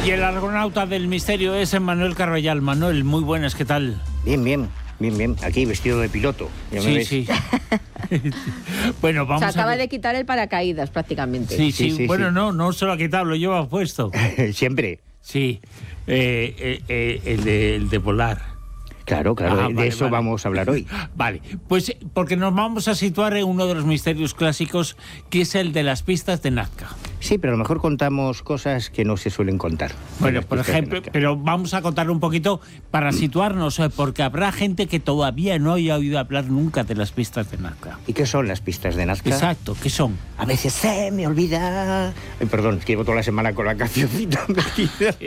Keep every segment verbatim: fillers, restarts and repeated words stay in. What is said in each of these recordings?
Y el argonauta del misterio es Manuel Carballal. Manuel, muy buenas, ¿qué tal? Bien, bien, bien, bien. Aquí vestido de piloto. ¿Ya me Sí, ves? sí. Bueno, vamos Se acaba a... de quitar el paracaídas prácticamente. Sí, sí, Sí, sí, bueno, sí. no, no se lo ha quitado, lo lleva puesto. Siempre. Sí, eh, eh, eh, el, de, el de volar. Claro, claro. Ah, de vale, eso vale. vamos a hablar hoy. Vale, pues porque nos vamos a situar en uno de los misterios clásicos, que es el de las pistas de Nazca. Sí, pero a lo mejor contamos cosas que no se suelen contar. Bueno, Las por pistas de ejemplo, Nazca. pero vamos a contar un poquito para situarnos, eh, porque habrá gente que todavía no haya oído hablar nunca de las pistas de Nazca. ¿Y qué son las pistas de Nazca? Exacto, ¿qué son? A veces se me olvida... Ay, perdón, es que llevo toda la semana con la cancioncita metida.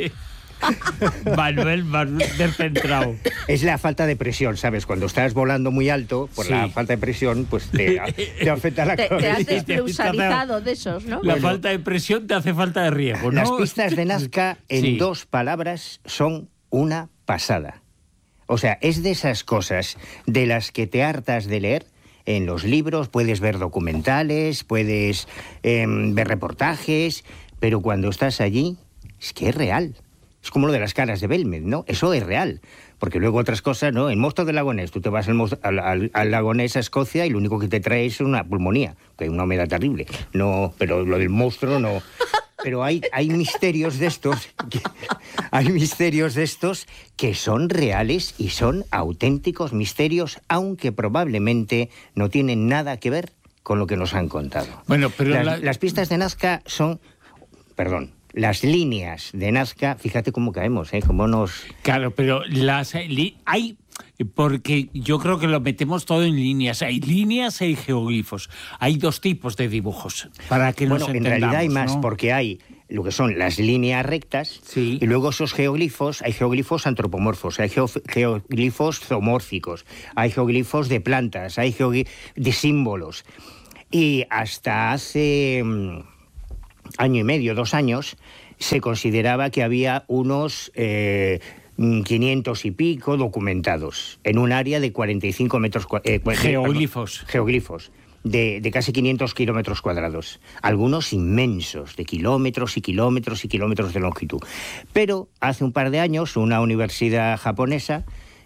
Manuel, Manuel descentrado. Es la falta de presión, ¿sabes? Cuando estás volando muy alto, por Sí. la falta de presión, pues te, te afecta la Te, te cabeza. has desplusarizado de esos, ¿no? La Bueno. falta de presión te hace falta de riego, ¿no? Las pistas de Nazca, en Sí. dos palabras, son una pasada. O sea, es de esas cosas de las que te hartas de leer en los libros, puedes ver documentales, puedes eh, ver reportajes, pero cuando estás allí, es que es real. Es como lo de las caras de Belmed, ¿no? Eso es real. Porque luego otras cosas, ¿no? En Monstruos del Lago Ness, tú te vas al, mos- al, al, al Lago Ness a Escocia y lo único que te trae es una pulmonía, que hay una humedad terrible. No, pero lo del monstruo no. Pero hay, hay misterios de estos, que, hay misterios de estos que son reales y son auténticos misterios, aunque probablemente no tienen nada que ver con lo que nos han contado. Bueno, pero las, la- las pistas de Nazca son, perdón, las líneas de Nazca, fíjate cómo caemos, ¿eh? Cómo nos... Claro, pero las eh, li- hay, porque yo creo que lo metemos todo en líneas. Hay líneas y hay geoglifos. Hay dos tipos de dibujos, para que Bueno, nos en entendamos, realidad hay más, ¿no? porque hay lo que son las líneas rectas, Sí. y luego esos geoglifos, hay geoglifos antropomorfos, hay geo- geoglifos zoomórficos, hay geoglifos de plantas, hay geoglifos de símbolos. Y hasta hace mm, año y medio, dos años, se consideraba que había unos eh, mm, quinientos y pico documentados en un área de cuarenta y cinco metros cuadrados. Geoglifos. Geoglifos. De, de casi quinientos kilómetros cuadrados. Algunos inmensos, de kilómetros y kilómetros y kilómetros de longitud. Pero hace un par de años, una universidad japonesa,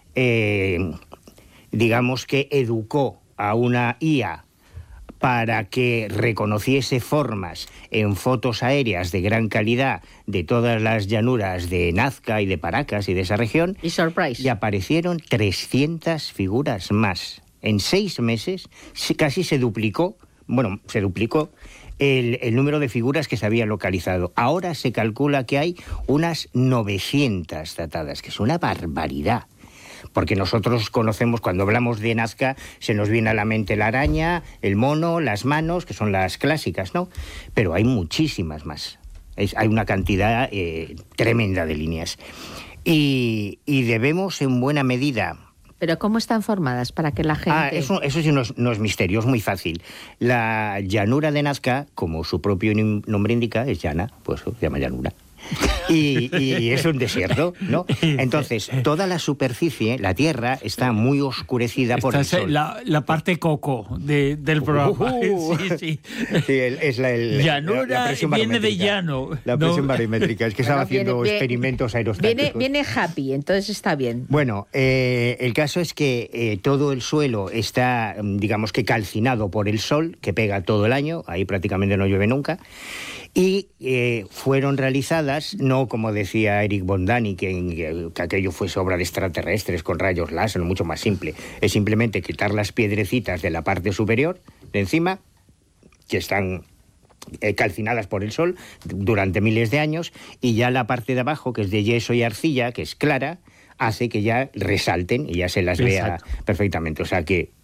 eh, digamos que educó a una I A para que reconociese formas en fotos aéreas de gran calidad de todas las llanuras de Nazca y de Paracas y de esa región, Y surprise. y aparecieron trescientas figuras más. En seis meses se- casi se duplicó, bueno, se duplicó el, el número de figuras que se habían localizado. Ahora se calcula que hay unas novecientas datadas, que es una barbaridad. Porque nosotros conocemos, cuando hablamos de Nazca, se nos viene a la mente la araña, el mono, las manos, que son las clásicas, ¿no? Pero hay muchísimas más. Es- hay una cantidad eh, tremenda de líneas. Y, y debemos, en buena medida... Pero ¿cómo están formadas para que la gente... Ah, eso, eso sí no es, no es misterio, es muy fácil. La llanura de Nazca, como su propio nim- nombre indica, es llana, pues se llama llanura. Y, y es un desierto, ¿no? Entonces, toda la superficie, la tierra, está muy oscurecida por Esta el es sol. la, la parte coco de, del programa. Uh, sí, sí. Sí, el- es la, el- Llanura la- la presión viene de barométrica. llano. La No. presión barométrica, es que estaba Bueno, viene- haciendo viene- experimentos aerostáticos. Viene, viene happy, entonces está bien. Bueno, eh, el caso es que eh, todo el suelo está, mm, digamos que calcinado por el sol, que pega todo el año, ahí prácticamente no llueve nunca, y eh, fueron realizadas, no como decía Eric von Däniken, que, que aquello fuese obra de extraterrestres con rayos láser, mucho más simple, es simplemente quitar las piedrecitas de la parte superior, de encima, que están eh, calcinadas por el sol durante miles de años, y ya la parte de abajo, que es de yeso y arcilla, que es clara, hace que ya resalten y ya se las vea Exacto. perfectamente. O sea que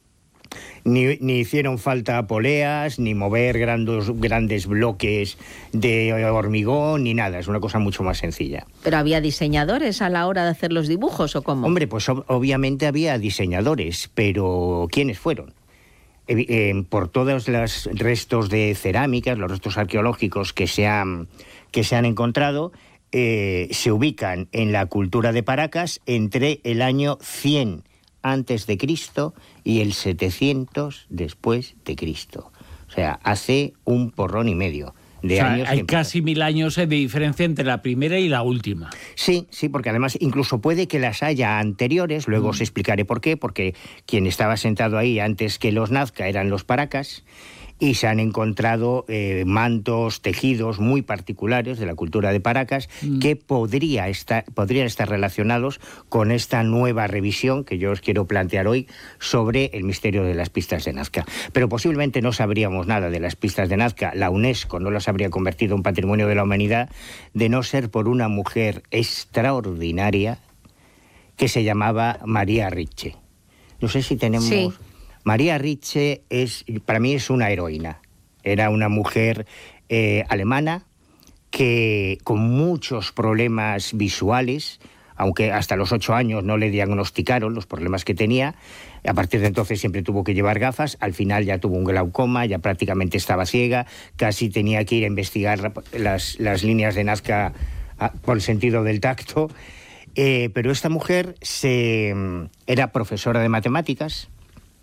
ni, ni hicieron falta poleas, ni mover grandes, grandes bloques de hormigón, ni nada. Es una cosa mucho más sencilla. ¿Pero había diseñadores a la hora de hacer los dibujos o cómo? Hombre, pues ob- obviamente había diseñadores, pero ¿quiénes fueron? Eh, eh, por todos los restos de cerámicas, los restos arqueológicos que se han, que se han encontrado, eh, se ubican en la cultura de Paracas entre el año cien antes de Cristo y el setecientos después de Cristo. O sea, hace un porrón y medio. de o sea, años. Hay casi mil años de diferencia entre la primera y la última. Sí, sí, porque además incluso puede que las haya anteriores, luego mm. os explicaré por qué, porque quien estaba sentado ahí antes que los Nazca eran los Paracas, y se han encontrado eh, mantos, tejidos muy particulares de la cultura de Paracas mm. que podría estar, podrían estar relacionados con esta nueva revisión que yo os quiero plantear hoy sobre el misterio de las pistas de Nazca. Pero posiblemente no sabríamos nada de las pistas de Nazca, la UNESCO no las habría convertido en patrimonio de la humanidad, de no ser por una mujer extraordinaria que se llamaba María Ricci. No sé si tenemos... Sí. María Ricci es, para mí es una heroína. Era una mujer eh, alemana que con muchos problemas visuales, aunque hasta los ocho años no le diagnosticaron los problemas que tenía, a partir de entonces siempre tuvo que llevar gafas, al final ya tuvo un glaucoma, ya prácticamente estaba ciega, casi tenía que ir a investigar las, las líneas de Nazca a, por el sentido del tacto, eh, pero esta mujer se, era profesora de matemáticas,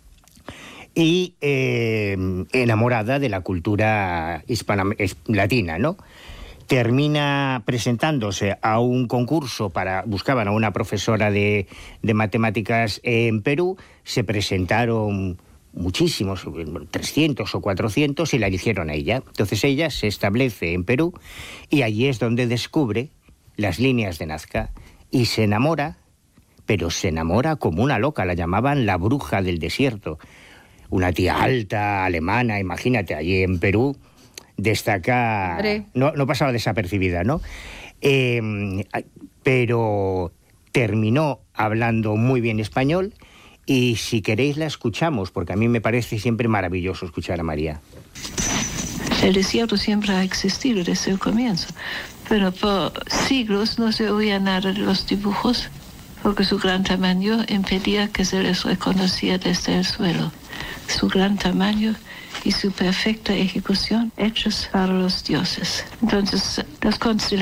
y eh, enamorada de la cultura hispana, latina, ¿no? Termina presentándose a un concurso para... Buscaban a una profesora de, de matemáticas en Perú, se presentaron muchísimos, trescientos o cuatrocientos, y la eligieron a ella. Entonces ella se establece en Perú y allí es donde descubre las líneas de Nazca y se enamora, pero se enamora como una loca, la llamaban la bruja del desierto. Una tía alta, alemana, imagínate, allí en Perú, destaca... No, no pasaba desapercibida, ¿no? Eh, pero terminó hablando muy bien español y si queréis la escuchamos, porque a mí me parece siempre maravilloso escuchar a María. El desierto siempre ha existido desde el comienzo, pero por siglos no se oía nada de los dibujos, porque su gran tamaño impedía que se les reconociera desde el suelo. Su gran tamaño y su perfecta ejecución hechos para los dioses. Entonces, las constelaciones